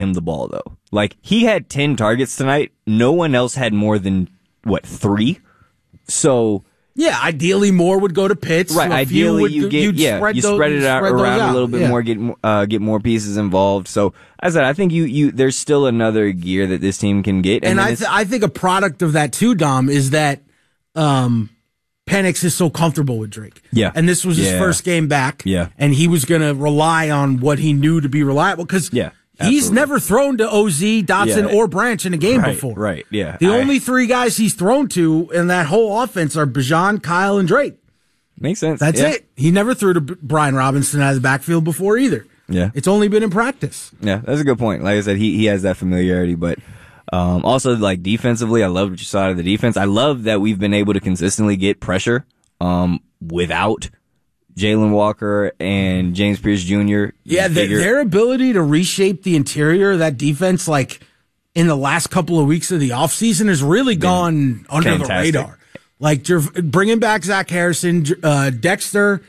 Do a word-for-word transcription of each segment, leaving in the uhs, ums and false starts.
him the ball, though. Like, he had ten targets tonight. No one else had more than, what, three? So... Yeah, ideally more would go to Pitts. Right, ideally would, you get yeah, spread you those, spread it out spread around out. a little bit yeah. more, get uh, get more pieces involved. So as I said, I think you you there's still another gear that this team can get, and, and I th- I think a product of that too, Dom, is that um, Penix is so comfortable with Drake. Yeah, and this was his yeah. first game back. Yeah, and he was going to rely on what he knew to be reliable because yeah. He's Absolutely. never thrown to O Z, Dotson, yeah. or Branch in a game right, before. Right, yeah. The I, only three guys he's thrown to in that whole offense are Bijan, Kyle, and Drake. Makes sense. That's yeah. it. He never threw to Brian Robinson out of the backfield before either. Yeah. It's only been in practice. Yeah, that's a good point. Like I said, he, he has that familiarity, but um, also, like, defensively, I love what you saw out of the defense. I love that we've been able to consistently get pressure um, without Jalen Walker and James Pierce Junior Yeah, the, their ability to reshape the interior of that defense, like in the last couple of weeks of the offseason, has really gone under fantastic. the radar. Like you're bringing back Zach Harrison, uh, Dexter,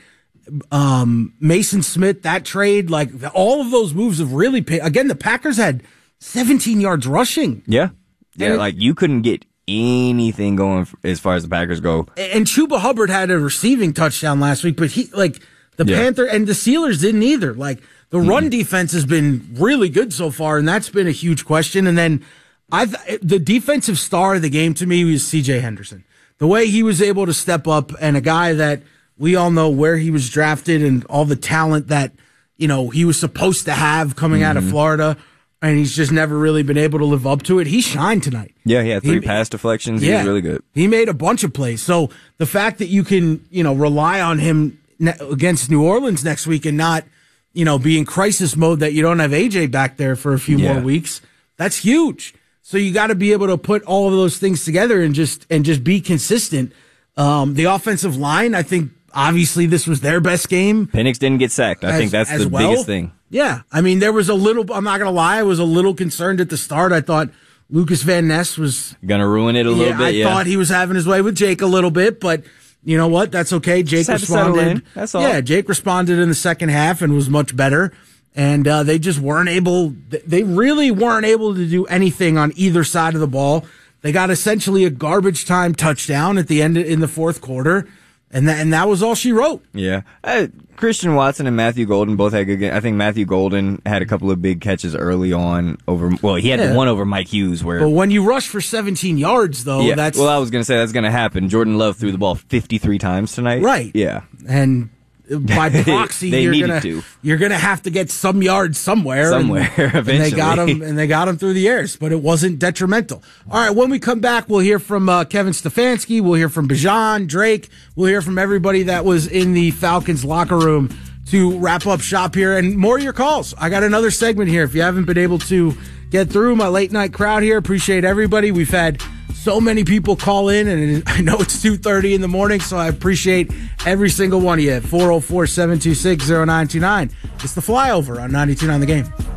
um, Mason Smith, that trade, like all of those moves have really paid. Again, the Packers had seventeen yards rushing. Yeah. Yeah, and like you couldn't get anything going as far as the Packers go. And Chuba Hubbard had a receiving touchdown last week, but he like the yeah. Panther and the Steelers didn't either. Like the mm-hmm. run defense has been really good so far, and that's been a huge question. And then I the defensive star of the game to me was C J Henderson. The way he was able to step up, and a guy that we all know where he was drafted and all the talent that, you know, he was supposed to have coming mm-hmm. out of Florida. And he's just never really been able to live up to it. He shined tonight. Yeah, he had three he, pass deflections. Yeah, he was really good. He made a bunch of plays. So the fact that you can, you know, rely on him ne- against New Orleans next week and not, you know, be in crisis mode that you don't have A J back there for a few yeah. more weeks, that's huge. So you got to be able to put all of those things together and just and just be consistent. Um, the offensive line, I think, obviously this was their best game. Penix didn't get sacked. I as, think that's the well. biggest thing. Yeah, I mean, there was a little, I'm not going to lie, I was a little concerned at the start. I thought Lucas Van Ness was going to ruin it a little yeah, bit. I yeah. thought he was having his way with Jake a little bit, but you know what? That's okay. Jake Just responded. That's all. Yeah, Jake responded in the second half and was much better. And uh, they just weren't able, they really weren't able to do anything on either side of the ball. They got essentially a garbage time touchdown at the end in the fourth quarter. And that, and that was all she wrote. Yeah. Uh, Christian Watson and Matthew Golden both had good games. I think Matthew Golden had a couple of big catches early on over, well, he had yeah. the one over Mike Hughes where. But when you rush for seventeen yards, though, yeah. that's. Well, I was going to say that's going to happen. Jordan Love threw the ball fifty-three times tonight. Right. Yeah. And by proxy, they you're needed gonna to. you're gonna have to get some yards somewhere. Somewhere, and, eventually. And they got him, and they got him through the airs, but it wasn't detrimental. All right, when we come back, we'll hear from uh, Kevin Stefanski. We'll hear from Bijan, Drake. We'll hear from everybody that was in the Falcons locker room to wrap up shop here, and more of your calls. I got another segment here. If you haven't been able to get through, my late night crowd here, appreciate everybody. We've had so many people call in, and it is, I know it's two thirty in the morning, so I appreciate every single one of you at four oh four, seven two six, oh nine two nine. It's The Flyover on ninety-two point nine The Game.